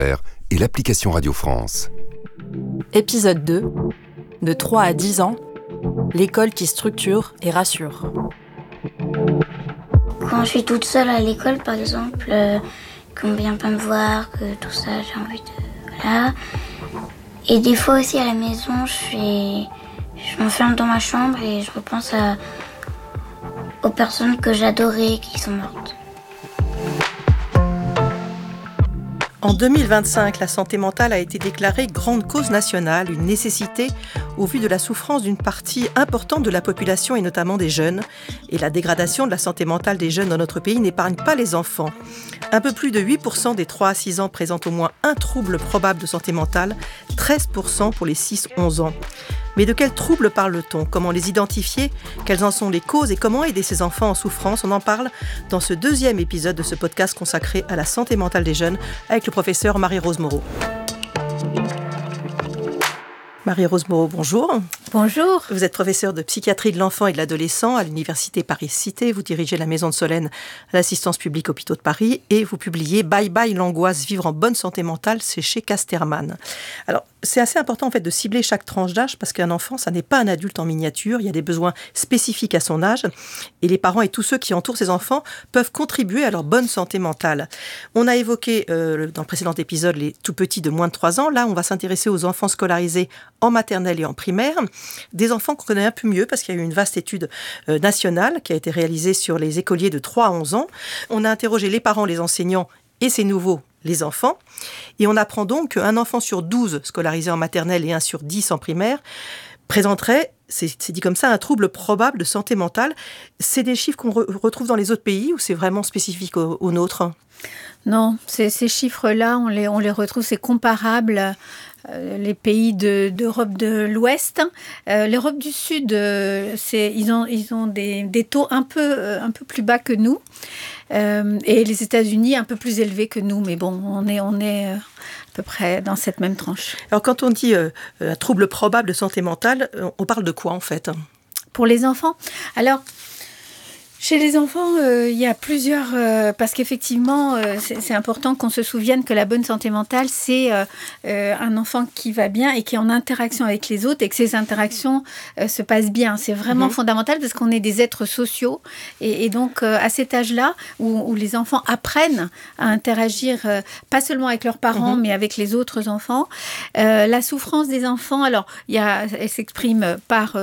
et l'application Radio France. Épisode 2. De 3 à 10 ans, l'école qui structure et rassure. Quand je suis toute seule à l'école, par exemple, qu'on vient pas me voir, que tout ça, j'ai envie de... Voilà. Et des fois aussi à la maison, je m'enferme dans ma chambre et je repense aux personnes que j'adorais qui sont mortes. En 2025, la santé mentale a été déclarée grande cause nationale, une nécessité au vu de la souffrance d'une partie importante de la population et notamment des jeunes. Et la dégradation de la santé mentale des jeunes dans notre pays n'épargne pas les enfants. Un peu plus de 8% des 3 à 6 ans présentent au moins un trouble probable de santé mentale, 13% pour les 6-11 ans. Mais de quels troubles parle-t-on ? Comment les identifier ? Quelles en sont les causes et comment aider ces enfants en souffrance ? On en parle dans ce 2e épisode de ce podcast consacré à la santé mentale des jeunes avec le professeur Marie-Rose Moreau. Marie-Rose Moreau, bonjour. Bonjour. Vous êtes professeure de psychiatrie de l'enfant et de l'adolescent à l'université Paris-Cité. Vous dirigez la Maison de Solène, l'assistance publique Hôpitaux de Paris et vous publiez Bye bye l'angoisse, vivre en bonne santé mentale, c'est chez Casterman. Alors, c'est assez important en fait de cibler chaque tranche d'âge parce qu'un enfant, ça n'est pas un adulte en miniature. Il y a des besoins spécifiques à son âge et les parents et tous ceux qui entourent ces enfants peuvent contribuer à leur bonne santé mentale. On a évoqué dans le précédent épisode les tout petits de moins de 3 ans. Là, on va s'intéresser aux enfants scolarisés en maternelle et en primaire, des enfants qu'on connaît un peu mieux parce qu'il y a eu une vaste étude nationale qui a été réalisée sur les écoliers de 3 à 11 ans. On a interrogé les parents, les enseignants et c'est nouveau, les enfants. Et on apprend donc qu'un enfant sur 12 scolarisé en maternelle et 1 sur 10 en primaire présenterait, c'est dit comme ça, un trouble probable de santé mentale. C'est des chiffres qu'on retrouve dans les autres pays ou c'est vraiment spécifique au nôtre ? Non, ces chiffres-là, on les retrouve, c'est comparable. Les pays d'Europe de l'Ouest. L'Europe du Sud, ils ont des taux un peu plus bas que nous. Et les États-Unis un peu plus élevés que nous. Mais bon, on est à peu près dans cette même tranche. Alors quand on dit un trouble probable de santé mentale, on parle de quoi en fait ? Pour les enfants ? Alors, chez les enfants, il y a plusieurs... parce qu'effectivement, c'est important qu'on se souvienne que la bonne santé mentale, c'est un enfant qui va bien et qui est en interaction avec les autres et que ces interactions se passent bien. C'est vraiment fondamental parce qu'on est des êtres sociaux. Et donc, à cet âge-là, où les enfants apprennent à interagir, pas seulement avec leurs parents, mais avec les autres enfants, la souffrance des enfants, alors, elle s'exprime par...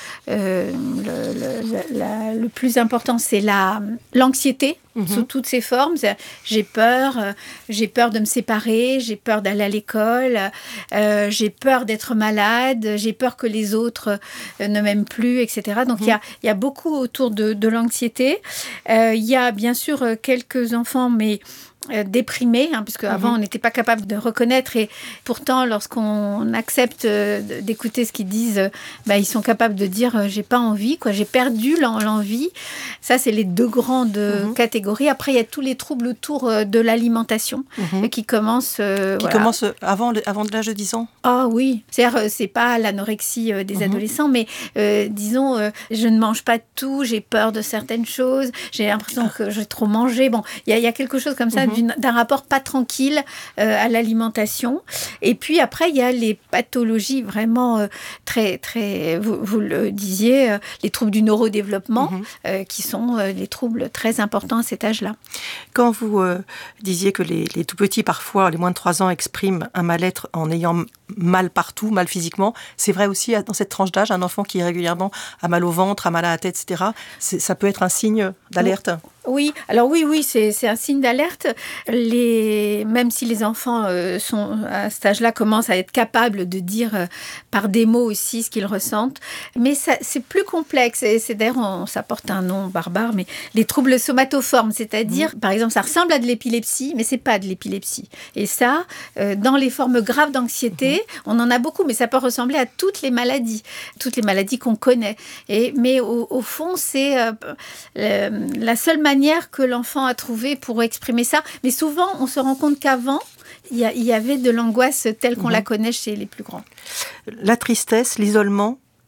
le plus important, c'est l'anxiété sous toutes ses formes. J'ai peur de me séparer, j'ai peur d'aller à l'école, j'ai peur d'être malade, j'ai peur que les autres ne m'aiment plus, etc. Donc il y a beaucoup autour de l'anxiété. Il y a bien sûr quelques enfants, mais déprimés, puisque avant on n'était pas capable de reconnaître et pourtant lorsqu'on accepte d'écouter ce qu'ils disent, ils sont capables de dire j'ai pas envie, j'ai perdu l'envie. Ça c'est les 2 grandes catégories. Après il y a tous les troubles autour de l'alimentation qui commencent commencent avant l'âge de 10 ans. Ah oui, c'est-à-dire c'est pas l'anorexie des adolescents, mais disons je ne mange pas tout, j'ai peur de certaines choses, j'ai l'impression que j'ai trop mangé. Bon, il y a quelque chose comme ça d'un rapport pas tranquille à l'alimentation. Et puis après, il y a les pathologies vraiment très, très, vous le disiez, les troubles du neurodéveloppement, qui sont des troubles très importants à cet âge-là. Quand vous disiez que les tout petits, parfois, les moins de 3 ans, expriment un mal-être en ayant mal partout, mal physiquement, c'est vrai aussi dans cette tranche d'âge, un enfant qui régulièrement a mal au ventre, a mal à la tête, etc., ça peut être un signe d'alerte ? Oui, alors oui, c'est un signe d'alerte. Même si les enfants sont à cet âge-là commencent à être capables de dire par des mots aussi ce qu'ils ressentent, mais c'est plus complexe. Et c'est d'ailleurs, ça porte un nom barbare, mais les troubles somatoformes, c'est-à-dire, par exemple, ça ressemble à de l'épilepsie, mais c'est pas de l'épilepsie. Et ça, dans les formes graves d'anxiété, on en a beaucoup, mais ça peut ressembler à toutes les maladies qu'on connaît. Mais au fond, c'est la seule manière que l'enfant a trouvé pour exprimer ça. Mais souvent, on se rend compte qu'avant, il y avait de l'angoisse telle qu'on la connaît chez les plus grands. La tristesse, l'isolement,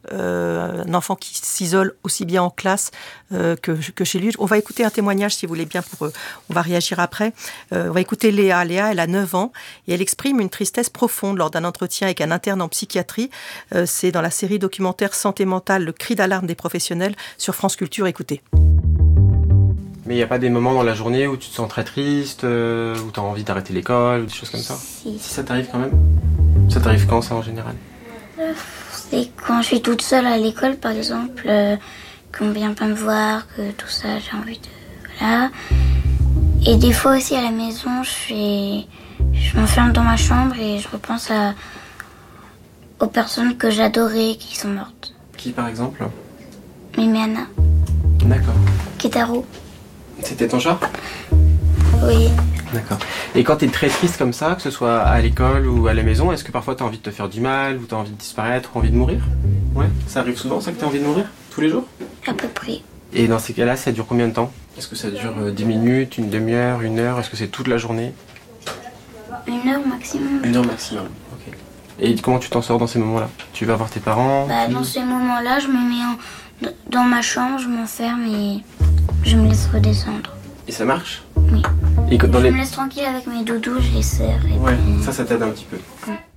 un enfant qui s'isole aussi bien en classe que chez lui. On va écouter un témoignage, si vous voulez bien, on va réagir après. On va écouter Léa. Léa, elle a 9 ans et elle exprime une tristesse profonde lors d'un entretien avec un interne en psychiatrie. C'est dans la série documentaire Santé mentale, le cri d'alarme des professionnels sur France Culture. Écoutez. Mais il n'y a pas des moments dans la journée où tu te sens très triste, où tu as envie d'arrêter l'école, ou des choses comme ça? Si. Si ça t'arrive quand même? Ça t'arrive quand, ça, en général? C'est quand je suis toute seule à l'école, par exemple, qu'on vient pas me voir, que tout ça, j'ai envie de... Voilà. Et des fois aussi à la maison, je m'enferme dans ma chambre et je repense aux personnes que j'adorais qui sont mortes. Qui, par exemple? Mimiana, D'accord. Kitaro. C'était ton chat? Oui. D'accord. Et quand t'es très triste comme ça, que ce soit à l'école ou à la maison, est-ce que parfois t'as envie de te faire du mal, ou t'as envie de disparaître, ou envie de mourir? Ouais, ça arrive souvent, ça, que t'as envie de mourir? Tous les jours? À peu près. Et dans ces cas-là, ça dure combien de temps? Est-ce que ça dure 10 minutes, une demi-heure, 1 heure? Est-ce que c'est toute la journée? 1 heure maximum. 1 heure maximum, ok. Et comment tu t'en sors dans ces moments-là? Tu vas voir tes parents? Dans ces moments-là, je me mets dans ma chambre, je m'enferme et je me laisse redescendre. Et ça marche? Oui. Et Je me laisse tranquille avec mes doudous, je les serre. Et Ouais, puis... ça t'aide un petit peu.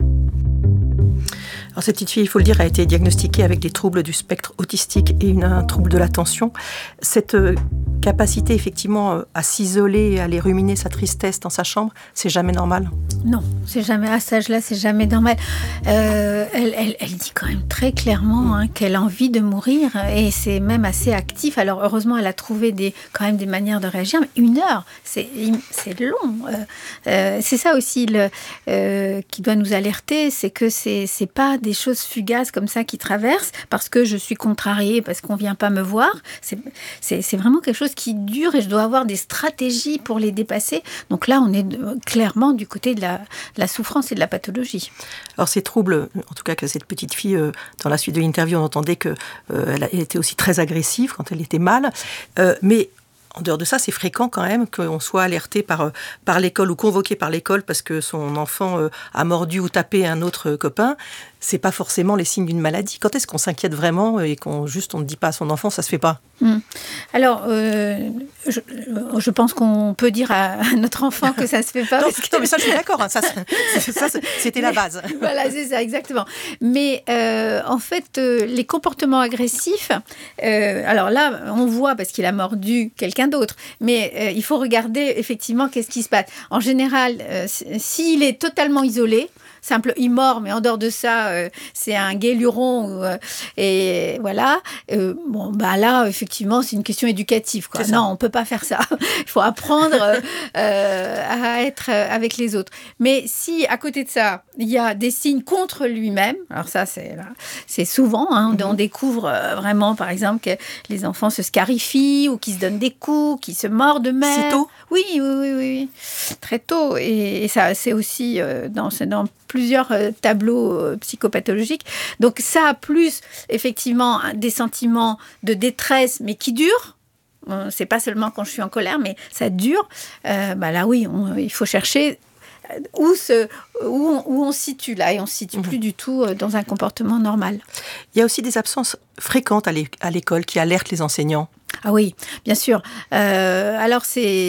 Alors cette petite fille, il faut le dire, a été diagnostiquée avec des troubles du spectre autistique et un trouble de l'attention. Cette capacité effectivement à s'isoler, à aller ruminer sa tristesse dans sa chambre, c'est jamais normal? Non, c'est jamais à cet âge-là, c'est jamais normal. Elle dit quand même très clairement qu'elle a envie de mourir et c'est même assez actif. Alors heureusement, elle a trouvé quand même des manières de réagir. Mais 1 heure, c'est long. C'est ça aussi qui doit nous alerter, c'est que c'est pas des choses fugaces comme ça qui traversent parce que je suis contrariée, parce qu'on vient pas me voir. C'est vraiment quelque chose qui dure et je dois avoir des stratégies pour les dépasser. Donc là, on est clairement du côté de la souffrance et de la pathologie. Alors ces troubles, en tout cas que cette petite fille, dans la suite de l'interview, on entendait qu'elle était aussi très agressive quand elle était mal, mais en dehors de ça, c'est fréquent quand même qu'on soit alerté par l'école ou convoqué par l'école parce que son enfant a mordu ou tapé un autre copain. C'est pas forcément les signes d'une maladie. Quand est-ce qu'on s'inquiète vraiment et on ne dit pas à son enfant, ça se fait pas? Alors, je pense qu'on peut dire à notre enfant que ça se fait pas. Non, mais ça, je suis d'accord. Ça, c'était la base. Voilà, c'est ça, exactement. Mais en fait, les comportements agressifs, alors là, on voit parce qu'il a mordu quelqu'un d'autre. Mais il faut regarder effectivement qu'est-ce qui se passe. En général, s'il est totalement isolé, il mord, mais en dehors de ça, c'est un guéluron. Et voilà. Là, effectivement, c'est une question éducative, quoi. Non, on ne peut pas faire ça. Il faut apprendre à être avec les autres. Mais si, à côté de ça, il y a des signes contre lui-même, alors ça, c'est souvent, on découvre vraiment, par exemple, que les enfants se scarifient ou qu'ils se donnent des coups, qu'ils se mordent eux-mêmes. C'est tôt? Oui. Très tôt. Et ça, c'est aussi dans plusieurs tableaux psychopathologiques. Donc ça, plus effectivement des sentiments de détresse, mais qui durent. C'est pas seulement quand je suis en colère, mais ça dure. Là, oui, il faut chercher où on se situe là, et on se situe plus du tout dans un comportement normal. Il y a aussi des absences fréquentes à l'école qui alertent les enseignants. Ah oui, bien sûr. Alors,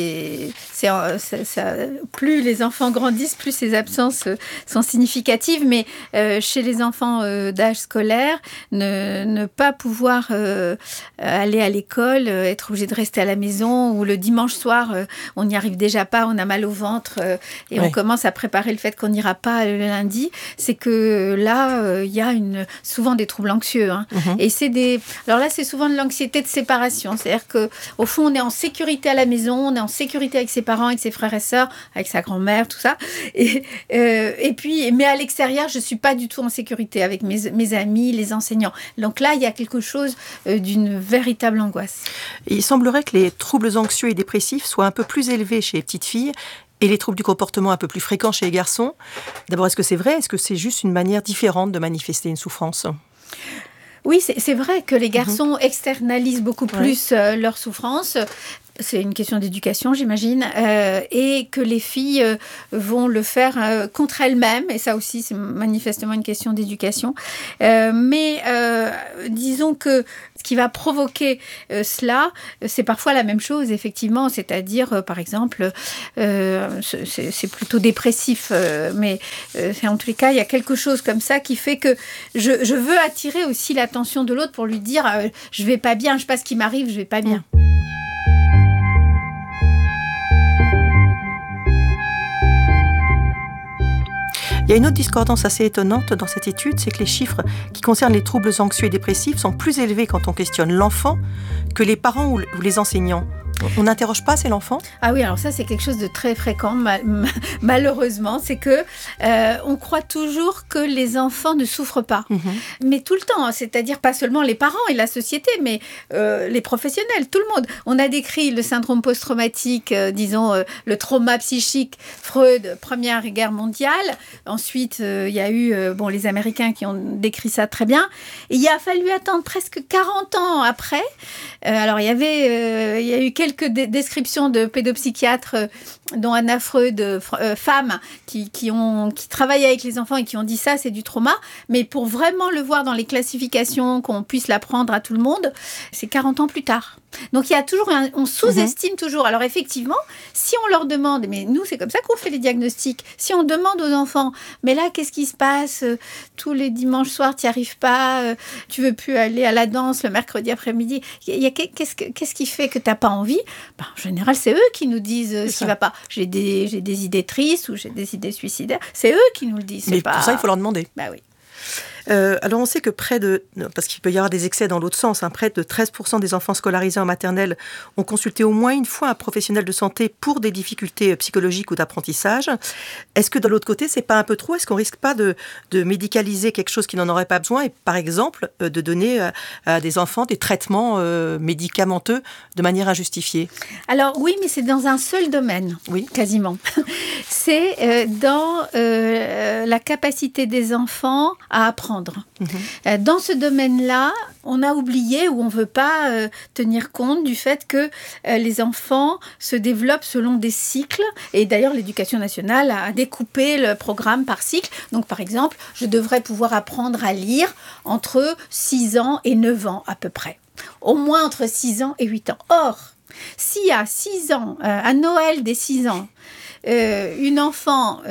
plus les enfants grandissent, plus ces absences sont significatives. Mais chez les enfants d'âge scolaire, ne pas pouvoir aller à l'école, être obligé de rester à la maison, ou le dimanche soir, on n'y arrive déjà pas, on a mal au ventre et on commence à préparer le fait qu'on n'ira pas le lundi, c'est que là, il y a souvent des troubles anxieux. Et alors là, c'est souvent de l'anxiété de séparation. C'est-à-dire qu'au fond, on est en sécurité à la maison, on est en sécurité avec ses parents, avec ses frères et sœurs, avec sa grand-mère, tout ça. Et puis, mais à l'extérieur, je ne suis pas du tout en sécurité avec mes amis, les enseignants. Donc là, il y a quelque chose d'une véritable angoisse. Il semblerait que les troubles anxieux et dépressifs soient un peu plus élevés chez les petites filles et les troubles du comportement un peu plus fréquents chez les garçons. D'abord, est-ce que c'est vrai? Est-ce que c'est juste une manière différente de manifester une souffrance? Oui, c'est vrai que les garçons externalisent beaucoup plus leur souffrance. c'est une question d'éducation, j'imagine, et que les filles vont le faire contre elles-mêmes, et ça aussi, c'est manifestement une question d'éducation. Mais disons que ce qui va provoquer cela, c'est parfois la même chose, effectivement, c'est-à-dire, par exemple, c'est plutôt dépressif, mais en tous les cas, il y a quelque chose comme ça qui fait que je veux attirer aussi l'attention de l'autre pour lui dire je vais pas bien, je sais pas ce qui m'arrive, je vais pas bien. Il y a une autre discordance assez étonnante dans cette étude, c'est que les chiffres qui concernent les troubles anxieux et dépressifs sont plus élevés quand on questionne l'enfant que les parents ou les enseignants. On n'interroge pas, c'est l'enfant ? Ah oui, alors ça, c'est quelque chose de très fréquent, malheureusement. C'est que on croit toujours que les enfants ne souffrent pas. Mais tout le temps, c'est-à-dire pas seulement les parents et la société, mais les professionnels, tout le monde. On a décrit le syndrome post-traumatique, le trauma psychique, Freud, Première Guerre mondiale. Ensuite, il y a eu les Américains qui ont décrit ça très bien. Et il a fallu attendre presque 40 ans après. Alors, il y a eu quelques descriptions de pédopsychiatres, dont Anna Freud, femmes qui travaillent avec les enfants et qui ont dit ça, c'est du trauma. Mais pour vraiment le voir dans les classifications, qu'on puisse l'apprendre à tout le monde, c'est 40 ans plus tard. Donc, il y a toujours on sous-estime toujours. Alors, effectivement, si on leur demande, mais nous, c'est comme ça qu'on fait les diagnostics. Si on demande aux enfants, mais là, qu'est-ce qui se passe ? Tous les dimanches soirs, tu n'y arrives pas, tu veux plus aller à la danse le mercredi après-midi. Qu'est-ce qui fait que tu n'as pas envie ? En général, c'est eux qui nous disent ce qui ne va pas. J'ai des idées tristes ou j'ai des idées suicidaires. C'est eux qui nous le disent. Mais pour ça, il faut leur demander. Bah oui. Alors on sait que parce qu'il peut y avoir des excès dans l'autre sens, près de 13% des enfants scolarisés en maternelle ont consulté au moins une fois un professionnel de santé pour des difficultés psychologiques ou d'apprentissage. Est-ce que de l'autre côté, c'est pas un peu trop ? Est-ce qu'on risque pas de médicaliser quelque chose qui n'en aurait pas besoin et par exemple de donner à des enfants des traitements médicamenteux de manière injustifiée ? Alors oui, mais c'est dans un seul domaine, oui, quasiment. C'est dans la capacité des enfants à apprendre. Dans ce domaine-là, on a oublié ou on ne veut pas tenir compte du fait que les enfants se développent selon des cycles. Et d'ailleurs, l'Éducation nationale a découpé le programme par cycle. Donc, par exemple, je devrais pouvoir apprendre à lire entre 6 ans et 9 ans à peu près. Au moins entre 6 ans et 8 ans. Or, si à 6 ans, à Noël des 6 ans, un enfant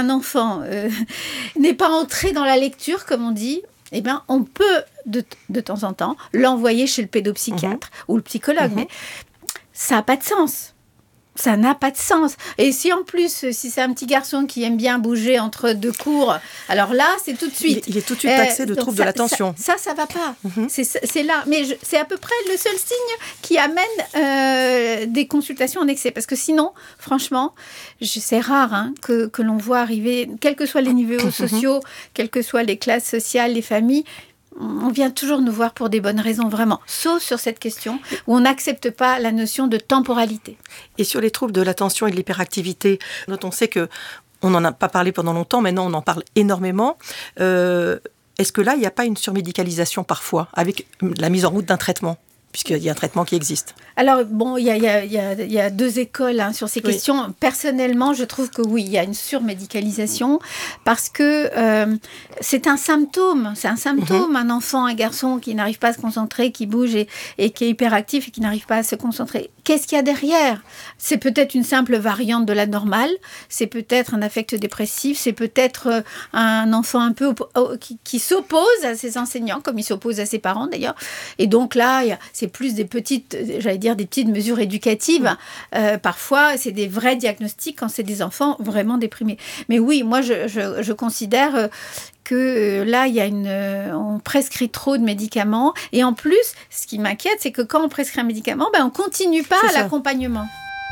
n'est pas entré dans la lecture, comme on dit, eh bien, on peut de temps en temps l'envoyer chez le pédopsychiatre ou le psychologue. Mais ça n'a pas de sens. Ça n'a pas de sens. Et si en plus, si c'est un petit garçon qui aime bien bouger entre deux cours, alors là, c'est tout de suite. Il est tout de suite taxé de trouble de l'attention. Ça va pas. C'est là. Mais c'est à peu près le seul signe qui amène des consultations en excès. Parce que sinon, franchement, c'est rare que l'on voit arriver, quels que soient les niveaux sociaux, quelles que soient les classes sociales, les familles, on vient toujours nous voir pour des bonnes raisons, vraiment. Sauf sur cette question où on n'accepte pas la notion de temporalité. Et sur les troubles de l'attention et de l'hyperactivité, dont on sait qu'on n'en a pas parlé pendant longtemps, maintenant on en parle énormément. Est-ce que là, il n'y a pas une surmédicalisation parfois, avec la mise en route d'un traitement ? Puisqu'il y a un traitement qui existe. Alors, bon, il y a deux écoles sur ces questions. Personnellement, je trouve que oui, il y a une surmédicalisation parce que c'est un symptôme. C'est un symptôme, un enfant, un garçon qui n'arrive pas à se concentrer, qui bouge et qui est hyperactif et qui n'arrive pas à se concentrer. Qu'est-ce qu'il y a derrière ? C'est peut-être une simple variante de la normale, c'est peut-être un affect dépressif, c'est peut-être un enfant un peu qui s'oppose à ses enseignants, comme il s'oppose à ses parents d'ailleurs. Et donc là, c'est plus des petites mesures éducatives. Parfois, c'est des vrais diagnostics quand c'est des enfants vraiment déprimés. Mais oui, moi, je considère que là, on prescrit trop de médicaments. Et en plus, ce qui m'inquiète, c'est que quand on prescrit un médicament, on ne continue pas l'accompagnement.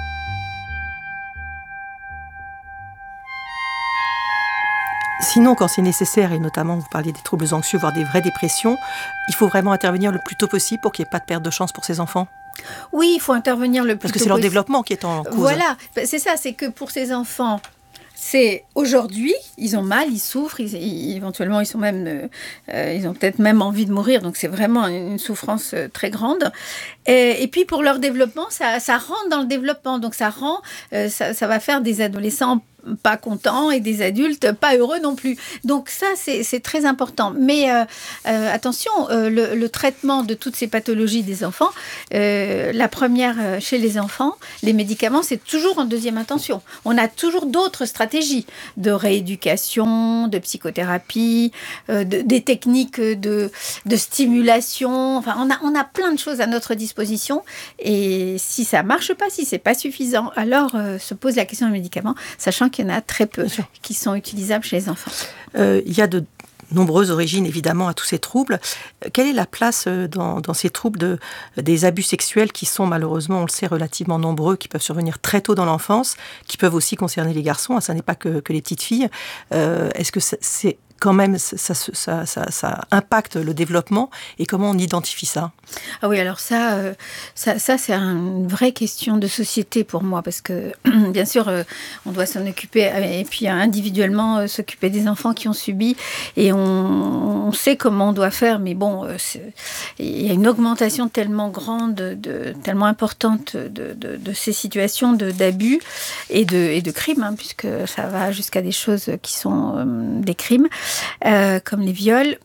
Sinon, quand c'est nécessaire, et notamment vous parliez des troubles anxieux, voire des vraies dépressions, il faut vraiment intervenir le plus tôt possible pour qu'il n'y ait pas de perte de chance pour ces enfants. Oui, il faut intervenir le plus tôt possible. Parce que c'est leur développement qui est en cause. Voilà, c'est ça, c'est que pour ces enfants, C'est aujourd'hui, ils ont mal, ils souffrent, éventuellement ils ont peut-être même envie de mourir, donc c'est vraiment une souffrance très grande. Et puis pour leur développement, ça rentre dans le développement, donc ça va faire des adolescents pas contents et des adultes pas heureux non plus. Donc ça, c'est très important. Mais attention, le traitement de toutes ces pathologies des enfants, la première chez les enfants, les médicaments, c'est toujours en deuxième intention. On a toujours d'autres stratégies de rééducation, de psychothérapie, des techniques de stimulation. Enfin, on a plein de choses à notre disposition. Et si ça marche pas, si c'est pas suffisant, alors se pose la question des médicaments, sachant qu'il y en a très peu qui sont utilisables chez les enfants. Il y a de nombreuses origines, évidemment, à tous ces troubles. Quelle est la place dans ces troubles des abus sexuels qui sont, malheureusement, on le sait, relativement nombreux, qui peuvent survenir très tôt dans l'enfance, qui peuvent aussi concerner les garçons, ça n'est pas que les petites filles. Est-ce que c'est quand même, ça impacte le développement, et comment on identifie ça ? Ah oui, alors ça c'est une vraie question de société pour moi, parce que bien sûr, on doit s'en occuper, et puis individuellement s'occuper des enfants qui ont subi, et on sait comment on doit faire, mais bon, il y a une augmentation tellement grande, tellement importante de ces situations d'abus et de crimes, hein, puisque ça va jusqu'à des choses qui sont des crimes. Comme les viols.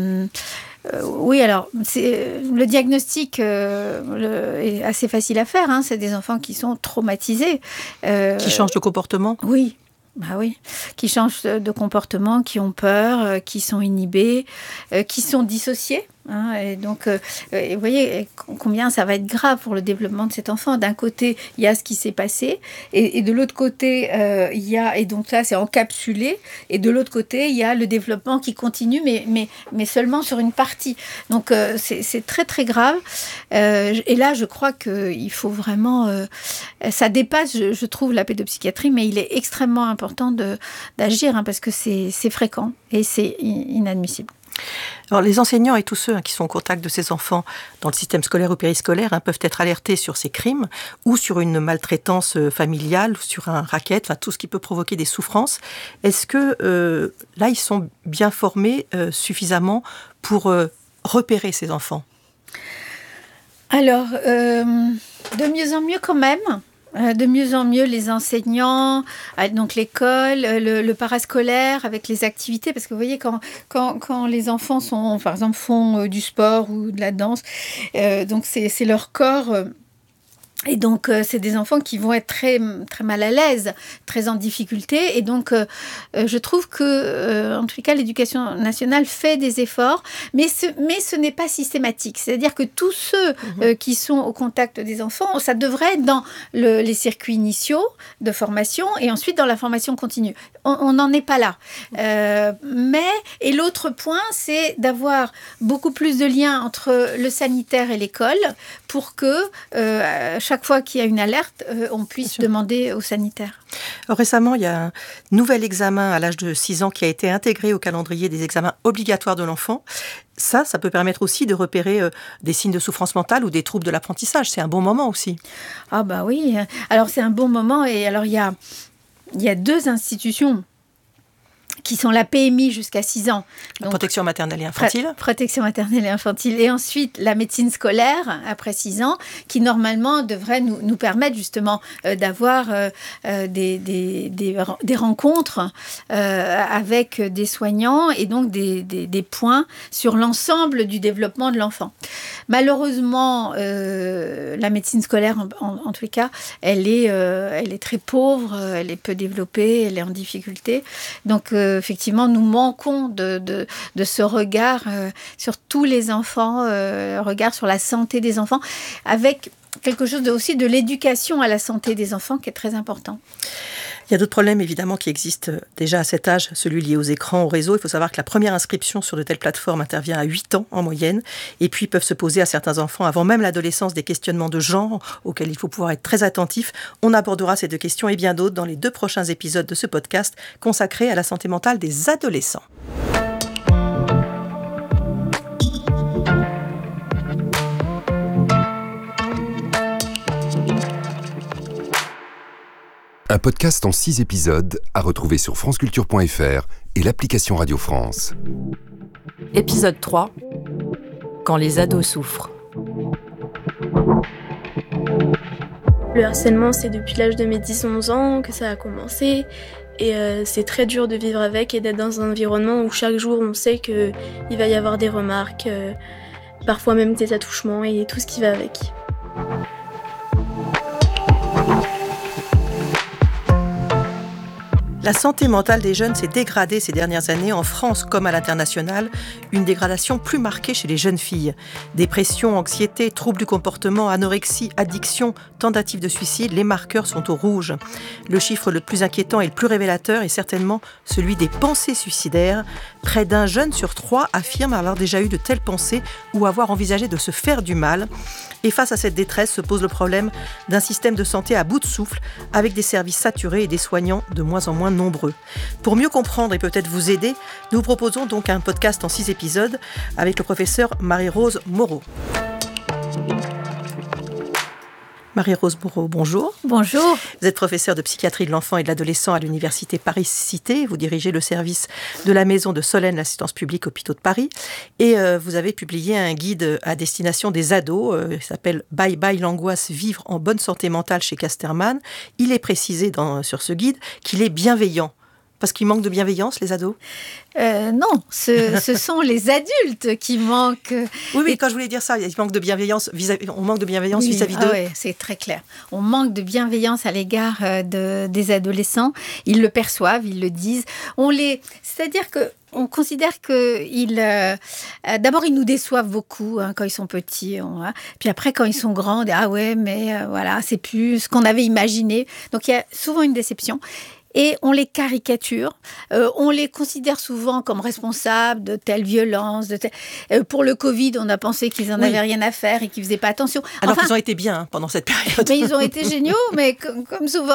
Oui, alors, le diagnostic est assez facile à faire. Hein, c'est des enfants qui sont traumatisés. Qui changent de comportement ? Oui. Bah oui, qui changent de comportement, qui ont peur, qui sont inhibés, qui sont dissociés. Hein, et donc, vous voyez combien ça va être grave pour le développement de cet enfant. D'un côté, il y a ce qui s'est passé, et de l'autre côté, il y a, et donc là, c'est encapsulé, et de l'autre côté, il y a le développement qui continue, mais seulement sur une partie. Donc, c'est très, très grave. Et là, je crois qu'il faut vraiment... ça dépasse, je trouve, la pédopsychiatrie, mais il est extrêmement important d'agir, hein, parce que c'est fréquent, et c'est inadmissible. Alors, les enseignants et tous ceux qui sont au contact de ces enfants dans le système scolaire ou périscolaire peuvent être alertés sur ces crimes ou sur une maltraitance familiale, ou sur un racket, enfin tout ce qui peut provoquer des souffrances. Est-ce que là, ils sont bien formés suffisamment pour repérer ces enfants ? Alors, de mieux en mieux quand même. De mieux en mieux les enseignants, donc l'école, le parascolaire avec les activités, parce que vous voyez quand les enfants par exemple font du sport ou de la danse, donc c'est leur corps. Et donc, c'est des enfants qui vont être très, très mal à l'aise, très en difficulté. Et donc, je trouve que, en tout cas, l'éducation nationale fait des efforts, mais ce n'est pas systématique. C'est-à-dire que tous ceux qui sont au contact des enfants, ça devrait être dans les circuits initiaux de formation et ensuite dans la formation continue. On n'en est pas là. Et l'autre point, c'est d'avoir beaucoup plus de liens entre le sanitaire et l'école pour que chaque fois qu'il y a une alerte, on puisse demander au sanitaire. Récemment, il y a un nouvel examen à l'âge de 6 ans qui a été intégré au calendrier des examens obligatoires de l'enfant. Ça peut permettre aussi de repérer des signes de souffrance mentale ou des troubles de l'apprentissage. C'est un bon moment aussi. Ah bah oui, alors c'est un bon moment. Et alors il y a 2 institutions qui sont la PMI jusqu'à 6 ans. La protection maternelle et infantile. Protection maternelle et infantile. Et ensuite, la médecine scolaire, après 6 ans, qui normalement devrait nous permettre justement d'avoir des rencontres avec des soignants et donc des points sur l'ensemble du développement de l'enfant. Malheureusement, la médecine scolaire, en tous les cas, elle est très pauvre, elle est peu développée, elle est en difficulté. Donc, effectivement, nous manquons de ce regard sur tous les enfants, regard sur la santé des enfants, avec quelque chose aussi de l'éducation à la santé des enfants qui est très important. Il y a d'autres problèmes, évidemment, qui existent déjà à cet âge, celui lié aux écrans, aux réseaux. Il faut savoir que la première inscription sur de telles plateformes intervient à 8 ans en moyenne. Et puis, peuvent se poser à certains enfants, avant même l'adolescence, des questionnements de genre auxquels il faut pouvoir être très attentif. On abordera ces 2 questions et bien d'autres dans les 2 prochains épisodes de ce podcast consacré à la santé mentale des adolescents. Un podcast en 6 épisodes à retrouver sur franceculture.fr et l'application Radio France. Épisode 3. Quand les ados souffrent. Le harcèlement, c'est depuis l'âge de mes 10-11 ans que ça a commencé. Et c'est très dur de vivre avec et d'être dans un environnement où chaque jour on sait qu'il va y avoir des remarques, parfois même des attouchements et tout ce qui va avec. La santé mentale des jeunes s'est dégradée ces dernières années en France comme à l'international, une dégradation plus marquée chez les jeunes filles. Dépression, anxiété, troubles du comportement, anorexie, addiction, tentatives de suicide, les marqueurs sont au rouge. Le chiffre le plus inquiétant et le plus révélateur est certainement celui des pensées suicidaires. Près d'un jeune sur 3 affirme avoir déjà eu de telles pensées ou avoir envisagé de se faire du mal. Et face à cette détresse se pose le problème d'un système de santé à bout de souffle, avec des services saturés et des soignants de moins en moins nombreux. Pour mieux comprendre et peut-être vous aider, nous vous proposons donc un podcast en 6 épisodes avec le professeur Marie-Rose Moreau. Marie-Rose Moreau, bonjour. Bonjour. Vous êtes professeure de psychiatrie de l'enfant et de l'adolescent à l'université Paris-Cité. Vous dirigez le service de la maison de Solène, l'assistance publique hôpitaux de Paris. Et vous avez publié un guide à destination des ados. Il s'appelle « Bye bye l'angoisse, vivre en bonne santé mentale » chez Casterman. Il est précisé sur ce guide qu'il est bienveillant. Parce qu'ils manquent de bienveillance, les ados ? Non, ce sont les adultes qui manquent. Oui, mais quand je voulais dire ça, ils manquent de bienveillance on manque de bienveillance vis-à-vis d'eux. Oui, c'est très clair. On manque de bienveillance à l'égard des adolescents. Ils le perçoivent, ils le disent. C'est-à-dire qu'on considère qu'ils... d'abord, ils nous déçoivent beaucoup quand ils sont petits. Puis après, quand ils sont grands, on dit « Ah ouais, mais voilà, c'est plus ce qu'on avait imaginé. » Donc, il y a souvent une déception. Et on les caricature, on les considère souvent comme responsables de telle violence. Pour le Covid, on a pensé qu'ils n'en avaient rien à faire et qu'ils ne faisaient pas attention. Alors qu'ils ont été bien pendant cette période. Mais ils ont été géniaux, mais comme souvent.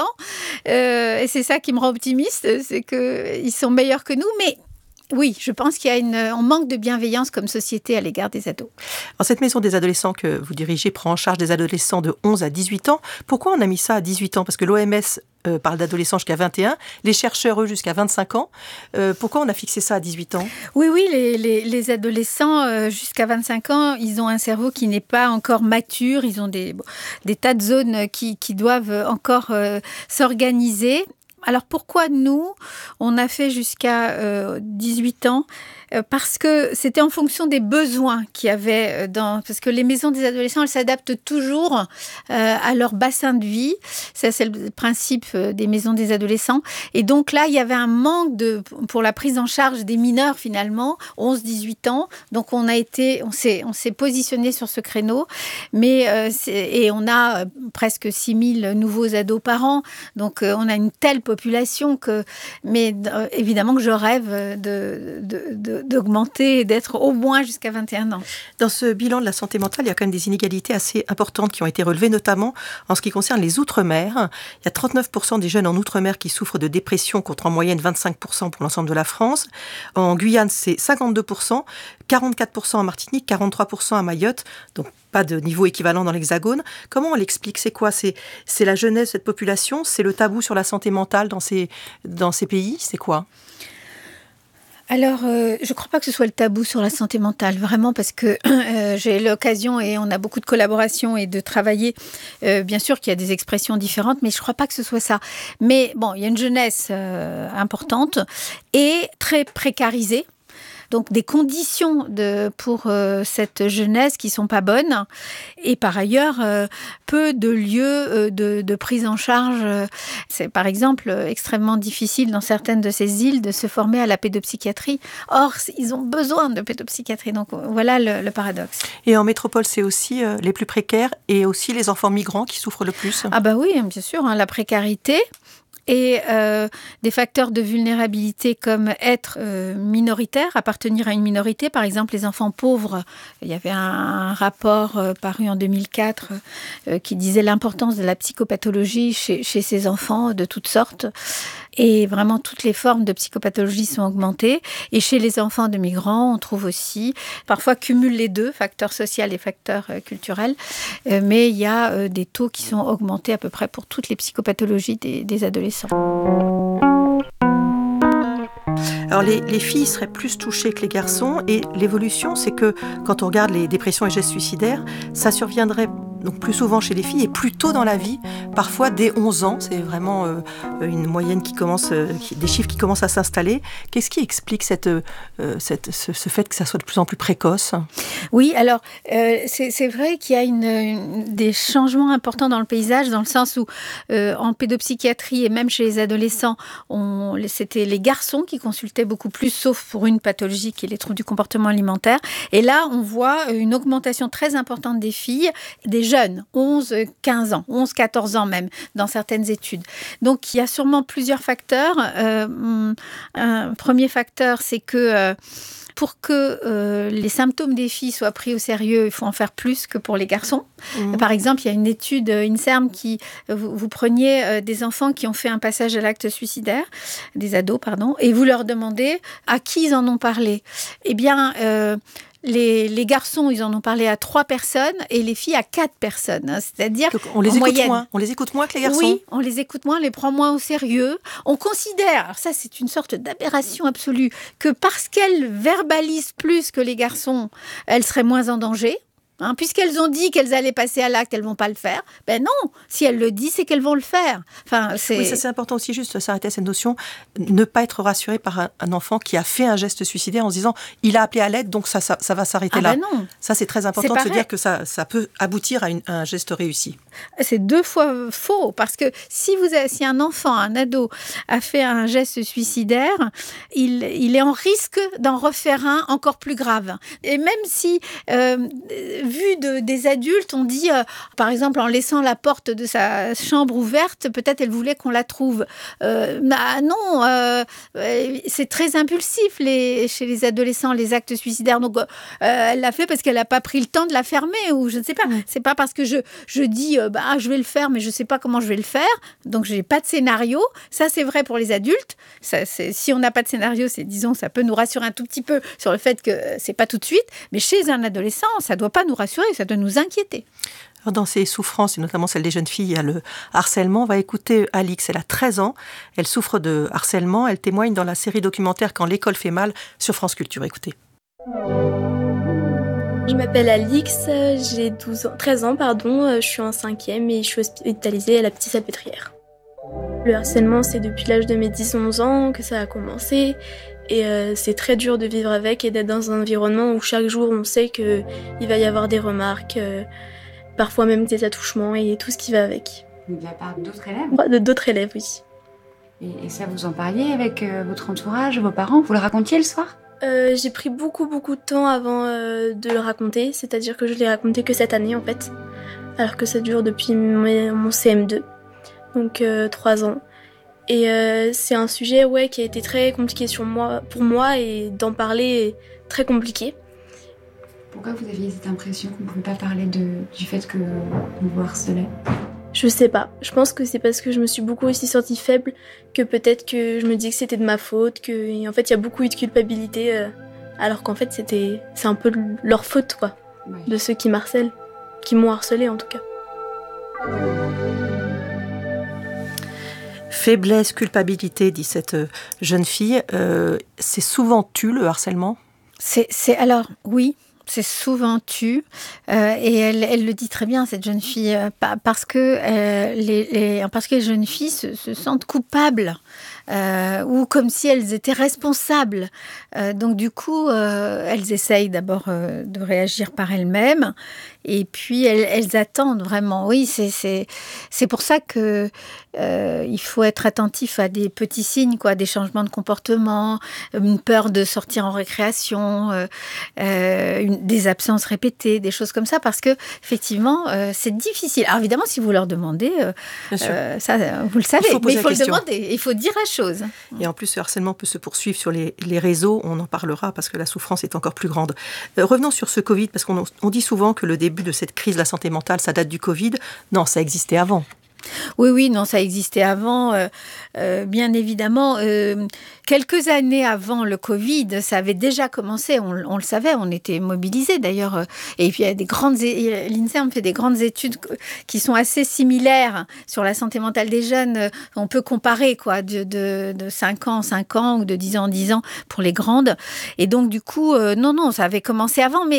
Et c'est ça qui me rend optimiste, c'est qu'ils sont meilleurs que nous. Mais oui, je pense on manque de bienveillance comme société à l'égard des ados. Alors, cette maison des adolescents que vous dirigez prend en charge des adolescents de 11 à 18 ans. Pourquoi on a mis ça à 18 ans ? Parce que l'OMS parle d'adolescents jusqu'à 21, les chercheurs, eux, jusqu'à 25 ans. Pourquoi on a fixé ça à 18 ans ? Oui, les adolescents jusqu'à 25 ans, ils ont un cerveau qui n'est pas encore mature. Ils ont des tas de zones qui doivent encore s'organiser. Alors pourquoi nous, on a fait jusqu'à 18 ans ? Parce que c'était en fonction des besoins qu'il y avait parce que les maisons des adolescents, elles s'adaptent toujours à leur bassin de vie. Ça, c'est le principe des maisons des adolescents. Et donc là, il y avait un manque pour la prise en charge des mineurs finalement, 11-18 ans. Donc on s'est positionné sur ce créneau. Et on a presque 6000 nouveaux ados par an. Donc on a une telle population évidemment que je rêve d'augmenter et d'être au moins jusqu'à 21 ans. Dans ce bilan de la santé mentale, il y a quand même des inégalités assez importantes qui ont été relevées, notamment en ce qui concerne les Outre-mer. Il y a 39% des jeunes en Outre-mer qui souffrent de dépression, contre en moyenne 25% pour l'ensemble de la France. En Guyane, c'est 52%, 44% en Martinique, 43% à Mayotte, donc pas de niveau équivalent dans l'Hexagone. Comment on l'explique ? C'est quoi ? C'est la jeunesse de cette population ? C'est le tabou sur la santé mentale dans ces pays ? C'est quoi ? Alors, je ne crois pas que ce soit le tabou sur la santé mentale, vraiment, parce que j'ai l'occasion et on a beaucoup de collaborations et de travailler. Bien sûr qu'il y a des expressions différentes, mais je ne crois pas que ce soit ça. Mais bon, il y a une jeunesse importante et très précarisée. Donc des conditions pour cette jeunesse qui ne sont pas bonnes. Et par ailleurs, peu de lieux de prise en charge. C'est par exemple extrêmement difficile dans certaines de ces îles de se former à la pédopsychiatrie. Or, ils ont besoin de pédopsychiatrie. Donc voilà le paradoxe. Et en métropole, c'est aussi les plus précaires et aussi les enfants migrants qui souffrent le plus. Ah bah oui, bien sûr, la précarité. Et des facteurs de vulnérabilité comme être minoritaire, appartenir à une minorité, par exemple les enfants pauvres. Il y avait un rapport paru en 2004 qui disait l'importance de la psychopathologie chez ces enfants de toutes sortes. Et vraiment, toutes les formes de psychopathologie sont augmentées. Et chez les enfants de migrants, on trouve aussi, parfois cumule les deux, facteurs sociaux et facteurs culturels. Mais il y a des taux qui sont augmentés à peu près pour toutes les psychopathologies des adolescents. Alors les filles seraient plus touchées que les garçons et l'évolution, c'est que quand on regarde les dépressions et gestes suicidaires, ça surviendrait donc plus souvent chez les filles et plus tôt dans la vie, parfois dès 11 ans. C'est vraiment une moyenne des chiffres qui commencent à s'installer. Qu'est-ce qui explique ce fait que ça soit de plus en plus précoce ? Oui, alors c'est vrai qu'il y a des changements importants dans le paysage, dans le sens où en pédopsychiatrie et même chez les adolescents, c'était les garçons qui consultaient beaucoup plus, sauf pour une pathologie qui est les troubles du comportement alimentaire. Et là, on voit une augmentation très importante des filles, des jeunes, 11-15 ans, 11-14 ans même, dans certaines études. Donc, il y a sûrement plusieurs facteurs. Un premier facteur, c'est que pour que les symptômes des filles soient pris au sérieux, il faut en faire plus que pour les garçons. Par exemple, il y a une étude INSERM qui... Vous preniez des enfants qui ont fait un passage à l'acte suicidaire, des ados, et vous leur demandez à qui ils en ont parlé. Eh bien... Les garçons, ils en ont parlé à 3 personnes et les filles à 4 personnes. C'est-à-dire on les en écoute moyenne. moins. On les écoute moins que les garçons. Oui, on les écoute moins, on les prend moins au sérieux. On considère, alors ça c'est une sorte d'aberration absolue, que parce qu'elles verbalisent plus que les garçons, elles seraient moins en danger. Puisqu'elles ont dit qu'elles allaient passer à l'acte, elles ne vont pas le faire. Ben non, si elles le disent, c'est qu'elles vont le faire. Oui, ça c'est important aussi, juste s'arrêter à cette notion, ne pas être rassuré par un enfant qui a fait un geste suicidaire en se disant « il a appelé à l'aide, donc ça va s'arrêter là ». Ben non. Ça c'est très important de se dire que ça peut aboutir à un geste réussi. C'est 2 fois faux, parce que si un enfant, un ado, a fait un geste suicidaire, il est en risque d'en refaire un encore plus grave. Et même si... vu des adultes, on dit, par exemple, en laissant la porte de sa chambre ouverte, peut-être elle voulait qu'on la trouve. Non, c'est très impulsif chez les adolescents, les actes suicidaires. Donc, elle l'a fait parce qu'elle n'a pas pris le temps de la fermer, ou je ne sais pas. C'est pas parce que je dis, je vais le faire, mais je ne sais pas comment je vais le faire. Donc, je n'ai pas de scénario. Ça, c'est vrai pour les adultes. Si on n'a pas de scénario, ça peut nous rassurer un tout petit peu sur le fait que ce n'est pas tout de suite. Mais chez un adolescent, ça ne doit pas nous rassurer, ça doit nous inquiéter. Alors dans ces souffrances, et notamment celle des jeunes filles, il y a le harcèlement. On va écouter Alix, elle a 13 ans, elle souffre de harcèlement, elle témoigne dans la série documentaire « Quand l'école fait mal » sur France Culture. Écoutez. Je m'appelle Alix, j'ai 13 ans, je suis en 5e et je suis hospitalisée à la Petite-Salpêtrière. Le harcèlement, c'est depuis l'âge de mes 10-11 ans que ça a commencé. Et c'est très dur de vivre avec et d'être dans un environnement où chaque jour on sait qu'il va y avoir des remarques, parfois même des attouchements et tout ce qui va avec. De la part d'autres élèves ? D'autres élèves, oui. Et ça, vous en parliez avec votre entourage, vos parents ? Vous le racontiez le soir ? J'ai pris beaucoup de temps avant de le raconter, c'est-à-dire que je l'ai raconté que cette année en fait, alors que ça dure depuis mon CM2, donc 3 ans. Et c'est un sujet qui a été très compliqué pour moi et d'en parler est très compliqué. Pourquoi vous aviez cette impression qu'on ne pouvait pas parler du fait qu'on vous harcelait ? Je sais pas. Je pense que c'est parce que je me suis beaucoup aussi sentie faible que peut-être que je me dis que c'était de ma faute, qu'en fait il y a beaucoup eu de culpabilité, alors qu'en fait c'est un peu leur faute de ceux qui m'harcèlent, qui m'ont harcelée en tout cas. Faiblesse, culpabilité, dit cette jeune fille. C'est souvent le harcèlement ? Alors, oui, c'est souvent et elle le dit très bien, cette jeune fille, parce que les jeunes filles se sentent coupables. Ou comme si elles étaient responsables. Donc du coup, elles essayent d'abord de réagir par elles-mêmes, et puis elles attendent vraiment. Oui, c'est pour ça que il faut être attentif à des petits signes, des changements de comportement, une peur de sortir en récréation, des absences répétées, des choses comme ça, parce que effectivement, c'est difficile. Alors évidemment, si vous leur demandez, ça, vous le savez, mais il faut le demander, il faut dire la chose. Et en plus, ce harcèlement peut se poursuivre sur les réseaux, on en parlera parce que la souffrance est encore plus grande. Revenons sur ce Covid, parce qu'on dit souvent que le début de cette crise de la santé mentale, ça date du Covid. Non, ça existait avant. Oui, non, ça existait avant, bien évidemment. Quelques années avant le Covid, ça avait déjà commencé, on le savait, on était mobilisés d'ailleurs. Et puis, l'INSERM fait des grandes études qui sont assez similaires sur la santé mentale des jeunes. On peut comparer de 5 ans en 5 ans ou de 10 ans en 10 ans pour les grandes. Et donc, du coup, non, ça avait commencé avant, mais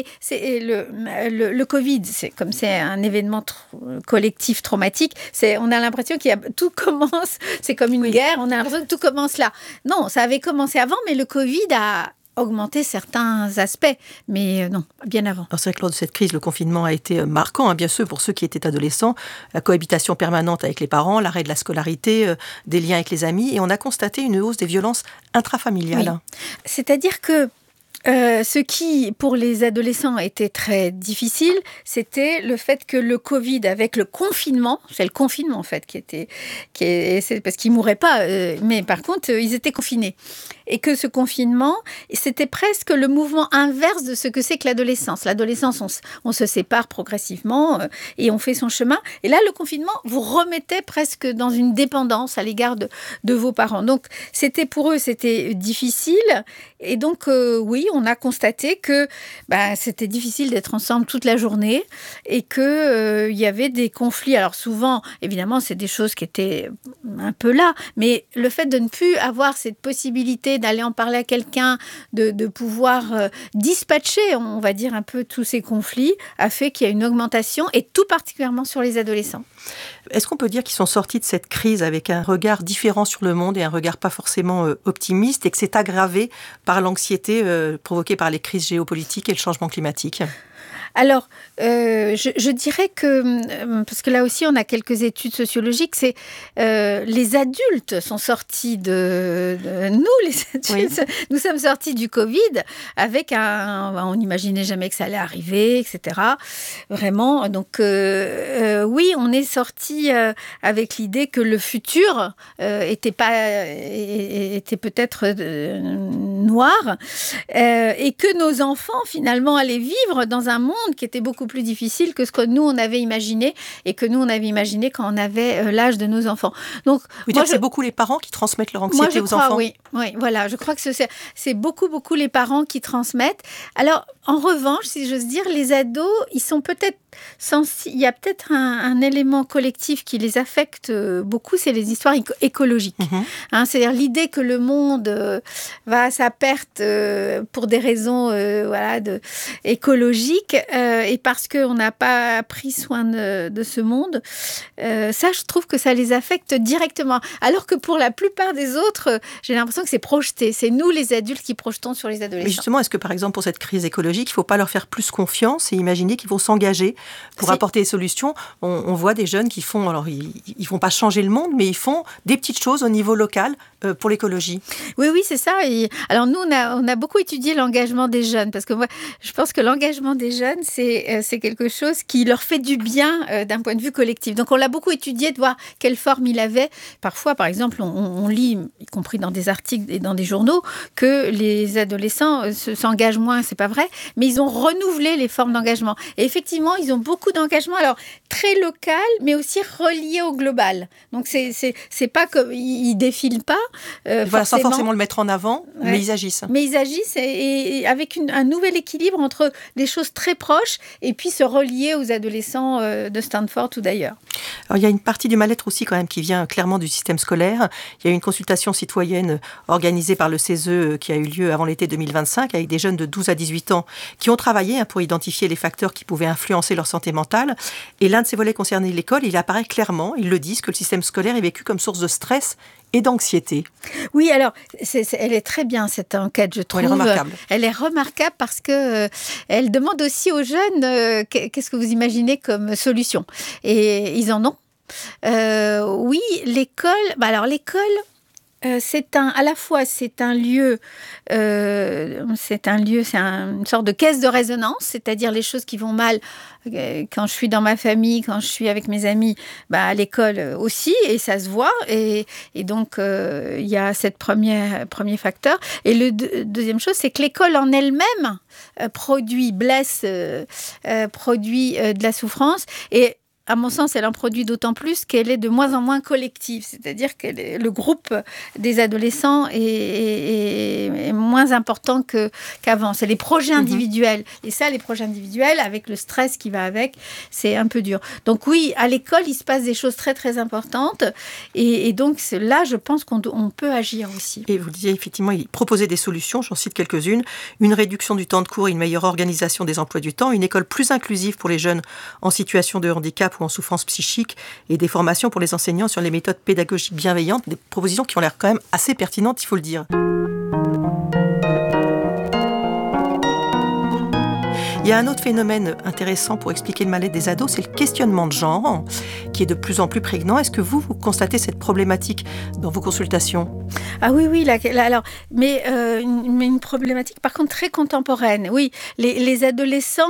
le Covid, c'est un événement collectif traumatique, on a l'impression tout commence, c'est comme une guerre, on a l'impression que tout commence là. Non, ça avait commencé avant, mais le Covid a augmenté certains aspects, mais non, bien avant. Alors c'est vrai que lors de cette crise, le confinement a été marquant, bien sûr, pour ceux qui étaient adolescents, la cohabitation permanente avec les parents, l'arrêt de la scolarité, des liens avec les amis, et on a constaté une hausse des violences intrafamiliales. Oui. C'est-à-dire que ce qui, pour les adolescents, était très difficile, c'était le fait que le Covid, avec le confinement, c'est le confinement en fait c'est parce qu'ils mouraient pas, mais par contre, ils étaient confinés. Et que ce confinement, c'était presque le mouvement inverse de ce que c'est que l'adolescence. L'adolescence, on se sépare progressivement et on fait son chemin. Et là, le confinement vous remettait presque dans une dépendance à l'égard de vos parents. Donc, pour eux, c'était difficile. Et donc, oui, on a constaté que c'était difficile d'être ensemble toute la journée et qu'il y avait des conflits. Alors souvent, évidemment, c'est des choses qui étaient un peu là, mais le fait de ne plus avoir cette possibilité d'aller en parler à quelqu'un, de pouvoir dispatcher, on va dire, un peu tous ces conflits, a fait qu'il y a une augmentation, et tout particulièrement sur les adolescents. Est-ce qu'on peut dire qu'ils sont sortis de cette crise avec un regard différent sur le monde et un regard pas forcément optimiste, et que c'est aggravé par l'anxiété provoquée par les crises géopolitiques et le changement climatique ? Alors, je dirais que, parce que là aussi on a quelques études sociologiques, c'est les adultes sont sortis nous les adultes, oui. Nous sommes sortis du Covid avec on n'imaginait jamais que ça allait arriver, etc. Vraiment, donc oui, on est sortis avec l'idée que le futur était peut-être noir, et que nos enfants finalement allaient vivre dans un monde qui était beaucoup plus difficile que ce que nous, on avait imaginé, et que nous, on avait imaginé quand on avait l'âge de nos enfants. Donc, c'est beaucoup les parents qui transmettent leur anxiété aux enfants. Oui, voilà. Je crois que c'est beaucoup les parents qui transmettent. Alors, en revanche, si j'ose dire, les ados, ils sont peut-être il y a peut-être un élément collectif qui les affecte beaucoup, c'est les histoires écologiques. C'est-à-dire l'idée que le monde va à sa perte pour des raisons écologiques, et parce qu'on n'a pas pris soin de ce monde. Ça, je trouve que ça les affecte directement. Alors que pour la plupart des autres, j'ai l'impression que c'est projeté. C'est nous, les adultes, qui projetons sur les adolescents. Mais justement, est-ce que, par exemple, pour cette crise écologique, il ne faut pas leur faire plus confiance et imaginer qu'ils vont s'engager pour apporter des solutions? On voit des jeunes qui font, alors ils ne vont pas changer le monde, mais ils font des petites choses au niveau local pour l'écologie. Oui, c'est ça. Et alors nous, on a beaucoup étudié l'engagement des jeunes, parce que moi, je pense que l'engagement des jeunes, c'est quelque chose qui leur fait du bien d'un point de vue collectif. Donc on l'a beaucoup étudié, de voir quelle forme il avait. Parfois, par exemple, on lit, y compris dans des articles et dans des journaux, que les adolescents s'engagent moins. C'est pas vrai, mais ils ont renouvelé les formes d'engagement. Et effectivement, ils ont beaucoup d'engagement, alors très local, mais aussi relié au global. Donc c'est pas comme ils défilent pas. Sans forcément le mettre en avant, mais ils agissent. Mais ils agissent, et avec un nouvel équilibre entre des choses très proches et puis se relier aux adolescents de Stanford ou d'ailleurs. Alors, il y a une partie du mal-être aussi quand même qui vient clairement du système scolaire. Il y a eu une consultation citoyenne organisée par le CESE qui a eu lieu avant l'été 2025 avec des jeunes de 12 à 18 ans qui ont travaillé pour identifier les facteurs qui pouvaient influencer leur santé mentale. Et l'un de ces volets concernait l'école. Il apparaît clairement, ils le disent, que le système scolaire est vécu comme source de stress et d'anxiété. Oui, alors, elle est très bien, cette enquête, je trouve. Elle est remarquable. Elle est remarquable parce que elle demande aussi aux jeunes qu'est-ce que vous imaginez comme solution. Et ils en ont. Oui, l'école... l'école... c'est un lieu, c'est une sorte de caisse de résonance, c'est-à-dire les choses qui vont mal quand je suis dans ma famille, quand je suis avec mes amis, à l'école aussi, et ça se voit, et donc il y a cette premier facteur. Et le deuxième chose, c'est que l'école en elle-même produit de la souffrance, et à mon sens, elle en produit d'autant plus qu'elle est de moins en moins collective. C'est-à-dire que le groupe des adolescents est moins important qu'avant. C'est les projets individuels. Et ça, les projets individuels, avec le stress qui va avec, c'est un peu dur. Donc oui, à l'école, il se passe des choses très, très importantes. Et donc là, je pense qu'on peut agir aussi. Et vous disiez, effectivement, il proposait des solutions, j'en cite quelques-unes. Une réduction du temps de cours, une meilleure organisation des emplois du temps, une école plus inclusive pour les jeunes en situation de handicap ou en souffrance psychique et des formations pour les enseignants sur les méthodes pédagogiques bienveillantes, des propositions qui ont l'air quand même assez pertinentes, il faut le dire. Il y a un autre phénomène intéressant pour expliquer le mal-être des ados, c'est le questionnement de genre, qui est de plus en plus prégnant. Est-ce que vous constatez cette problématique dans vos consultations ? Ah oui, alors, mais une problématique par contre très contemporaine. Oui, les adolescents,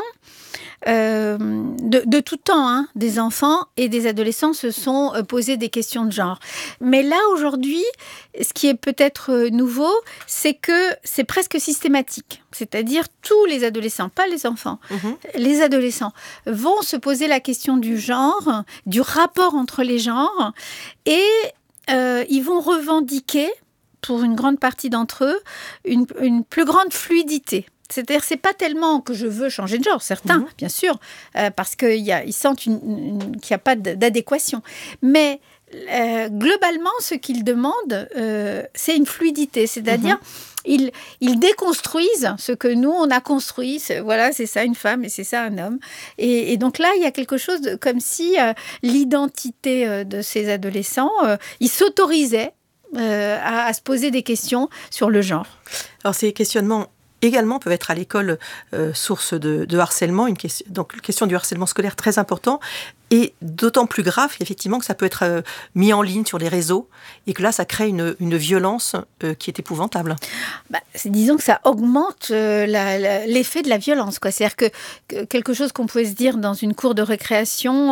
de tout temps, des enfants et des adolescents se sont posés des questions de genre. Mais là, aujourd'hui, ce qui est peut-être nouveau, c'est que c'est presque systématique. C'est-à-dire tous les adolescents, pas les enfants, les adolescents vont se poser la question du genre, du rapport entre les genres, et ils vont revendiquer, pour une grande partie d'entre eux, une plus grande fluidité. C'est-à-dire, c'est pas tellement que je veux changer de genre, certains, bien sûr, parce qu'ils sentent qu'il n'y a pas d'adéquation. Mais globalement, ce qu'ils demandent, c'est une fluidité. C'est-à-dire, ils déconstruisent ce que nous, on a construit. Voilà, c'est ça une femme et c'est ça un homme. Et donc là, il y a quelque chose comme si l'identité de ces adolescents, ils s'autorisaient à se poser des questions sur le genre. Alors, ces questionnements également peuvent être à l'école source de harcèlement, donc la question du harcèlement scolaire très important, et d'autant plus grave effectivement que ça peut être mis en ligne sur les réseaux et que là ça crée une violence qui est épouvantable. Disons que ça augmente l'effet de la violence, quoi. C'est-à-dire que quelque chose qu'on pouvait se dire dans une cour de récréation,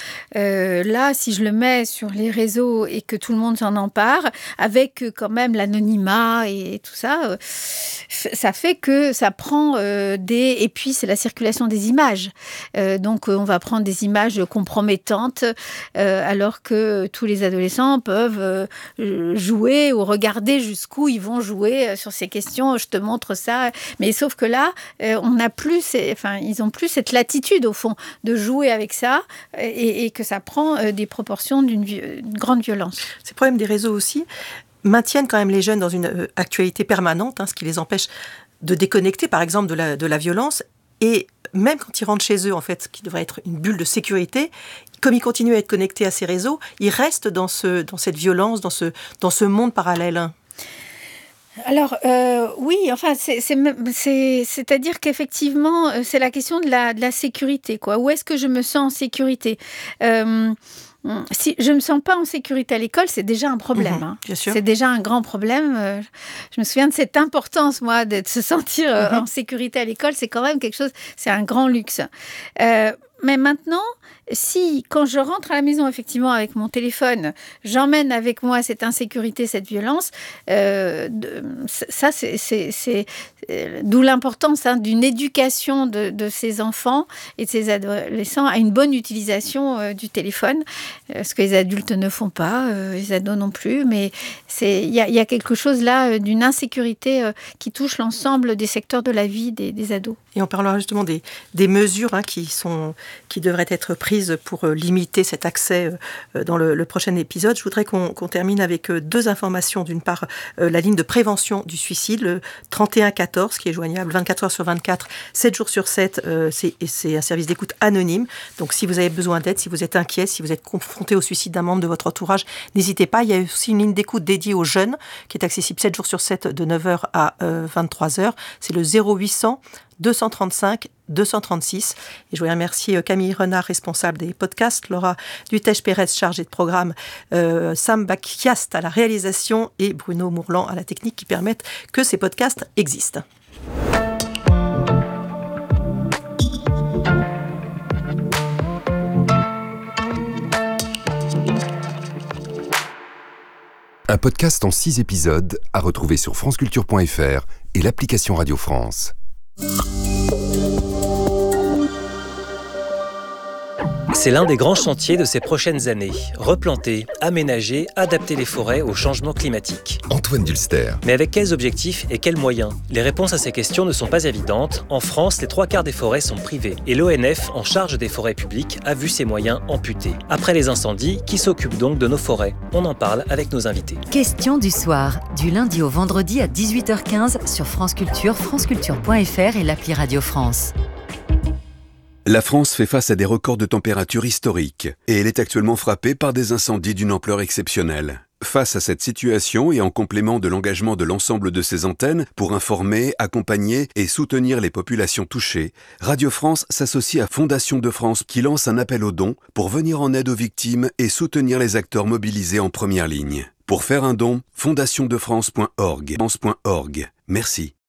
là si je le mets sur les réseaux et que tout le monde s'en empare, avec quand même l'anonymat et tout ça, ça fait que ça prend et puis c'est la circulation des images. Donc on va prendre des images compromettantes alors que tous les adolescents peuvent jouer ou regarder jusqu'où ils vont jouer sur ces questions. Je te montre ça. Mais sauf que là, ils ont plus cette latitude au fond de jouer avec ça et que ça prend des proportions d'une grande violence. Ces problèmes des réseaux aussi maintiennent quand même les jeunes dans une actualité permanente, ce qui les empêche de déconnecter, par exemple, de la violence. Et même quand ils rentrent chez eux, en fait, qui devrait être une bulle de sécurité, comme ils continuent à être connectés à ces réseaux, ils restent dans cette violence, dans ce monde parallèle. Alors, oui, enfin, c'est-à-dire qu'effectivement, c'est la question de la sécurité, quoi. Où est-ce que je me sens en sécurité ? Si je ne me sens pas en sécurité à l'école, c'est déjà un problème. Bien sûr. C'est déjà un grand problème. Je me souviens de cette importance, moi, de se sentir en sécurité à l'école. C'est quand même quelque chose, c'est un grand luxe. Mais maintenant, quand je rentre à la maison, effectivement, avec mon téléphone, j'emmène avec moi cette insécurité, cette violence, ça, c'est d'où l'importance d'une éducation de ces enfants et de ces adolescents à une bonne utilisation du téléphone, ce que les adultes ne font pas, les ados non plus, mais il y a quelque chose là d'une insécurité qui touche l'ensemble des secteurs de la vie des ados. Et on parlera justement des mesures qui devraient être prises pour limiter cet accès dans le prochain épisode. Je voudrais qu'on termine avec deux informations. D'une part, la ligne de prévention du suicide, le 3114, qui est joignable 24 heures sur 24, 7 jours sur 7. C'est un service d'écoute anonyme. Donc, si vous avez besoin d'aide, si vous êtes inquiet, si vous êtes confronté au suicide d'un membre de votre entourage, n'hésitez pas. Il y a aussi une ligne d'écoute dédiée aux jeunes, qui est accessible 7 jours sur 7, de 9h à 23h. C'est le 0800 235 236. Et je voudrais remercier Camille Renard, responsable des podcasts, Laura Dutèche-Pérez, chargée de programme, Sam Bakiast à la réalisation et Bruno Mourlan à la technique qui permettent que ces podcasts existent. Un podcast en 6 épisodes à retrouver sur franceculture.fr et l'application Radio France. C'est l'un des grands chantiers de ces prochaines années. Replanter, aménager, adapter les forêts au changement climatique. Antoine Dulster. Mais avec quels objectifs et quels moyens? Les réponses à ces questions ne sont pas évidentes. En France, les 3/4 des forêts sont privées. Et l'ONF, en charge des forêts publiques, a vu ses moyens amputés. Après les incendies, qui s'occupe donc de nos forêts? On en parle avec nos invités. Question du soir, du lundi au vendredi à 18h15 sur France Culture, franceculture.fr et l'appli Radio France. La France fait face à des records de température historiques et elle est actuellement frappée par des incendies d'une ampleur exceptionnelle. Face à cette situation et en complément de l'engagement de l'ensemble de ses antennes pour informer, accompagner et soutenir les populations touchées, Radio France s'associe à Fondation de France qui lance un appel aux dons pour venir en aide aux victimes et soutenir les acteurs mobilisés en première ligne. Pour faire un don, fondationdefrance.org. Merci.